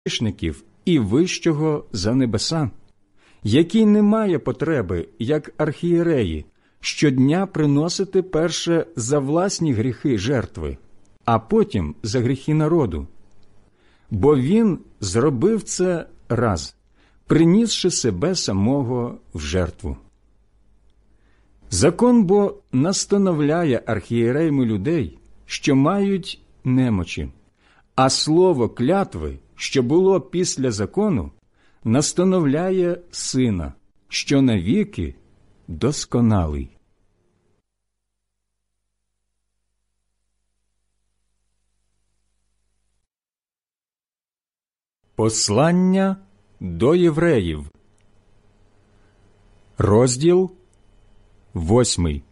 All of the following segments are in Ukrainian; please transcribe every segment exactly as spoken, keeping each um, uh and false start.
грішників і вищого за небеса, який не має потреби, як архієреї, щодня приносити перше за власні гріхи жертви, а потім за гріхи народу. Бо він зробив це раз, принісши себе самого в жертву. Закон бо настановляє архієреями людей, що мають немочі, а слово клятви, що було після закону, настановляє Сина, що навіки досконалий. Послання до євреїв, розділ восьмий.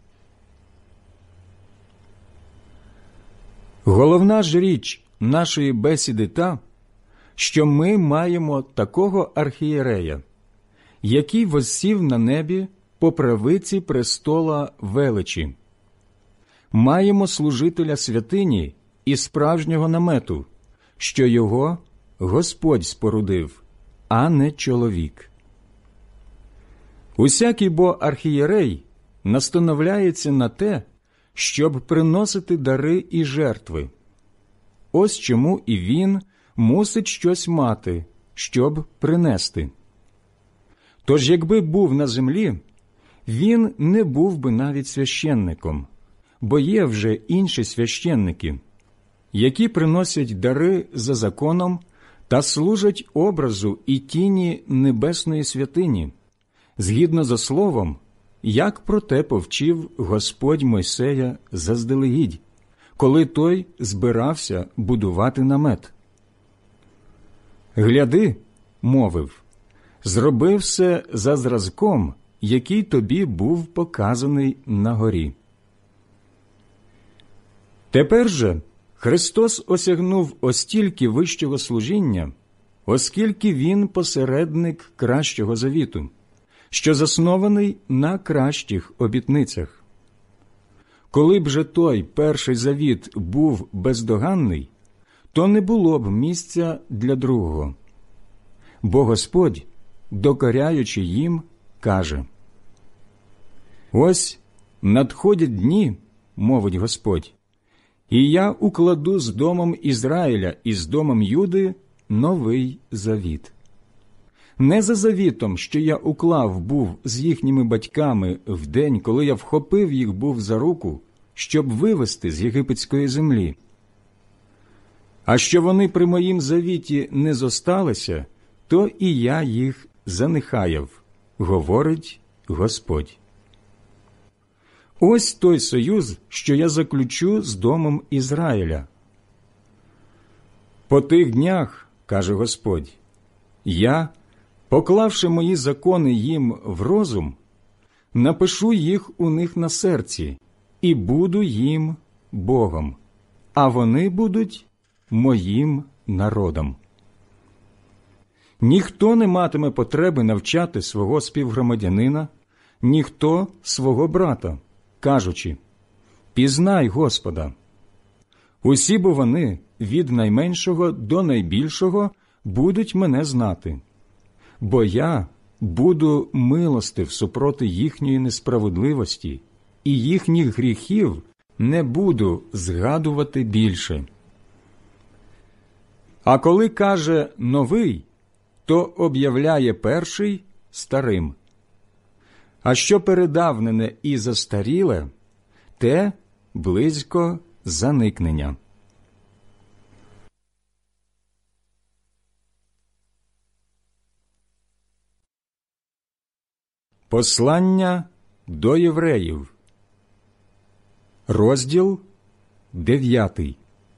Головна ж річ нашої бесіди та, що ми маємо такого архієрея, який воссів на небі по правиці престола величі. Маємо служителя святині і справжнього намету, що його Господь спорудив, а не чоловік. Усякий бо архієрей настановляється на те, щоб приносити дари і жертви. Ось чому і він мусить щось мати, щоб принести. Тож, якби був на землі, він не був би навіть священником, бо є вже інші священники, які приносять дари за законом та служать образу і тіні небесної святині, згідно за словом, як про те повчив Господь Мойсея заздалегідь, коли той збирався будувати намет. «Гляди, – мовив, – зроби все за зразком, який тобі був показаний на горі». Тепер же Христос осягнув остільки вищого служіння, оскільки Він посередник кращого завіту, що заснований на кращих обітницях. Коли б же той перший завіт був бездоганний, то не було б місця для другого. Бо Господь, докоряючи їм, каже: «Ось надходять дні, – мовить Господь, – і я укладу з домом Ізраїля і з домом Юди новий завіт. Не за завітом, що я уклав був з їхніми батьками в день, коли я вхопив їх був за руку, щоб вивести з єгипетської землі. А що вони при моїм завіті не зосталися, то і я їх занехаяв, говорить Господь. Ось той союз, що я заключу з домом Ізраїля. По тих днях, каже Господь, я, поклавши мої закони їм в розум, напишу їх у них на серці і буду їм Богом, а вони будуть моїм народом. Ніхто не матиме потреби навчати свого співгромадянина, ніхто свого брата, кажучи: «Пізнай Господа». Усі бо вони, від найменшого до найбільшого, будуть мене знати, бо я буду милостив супроти їхньої несправедливості, і їхніх гріхів не буду згадувати більше. А коли каже «новий», то об'являє перший старим. А що передавнене і застаріле, те близько заникнення. Послання до євреїв, розділ дев'ятий.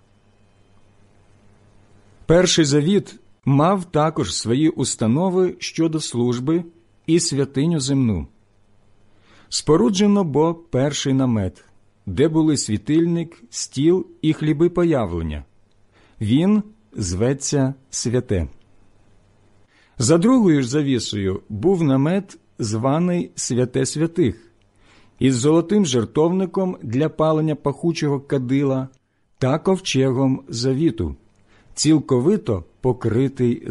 Перший завіт мав також свої установи щодо служби і святиню земну. Споруджено бо перший намет, де були світильник, стіл і хліби появлення. Він зветься святе. За другою ж завісою був намет, званий святе святих, із золотим жертовником для палення пахучого кадила та ковчегом завіту, цілковито покритий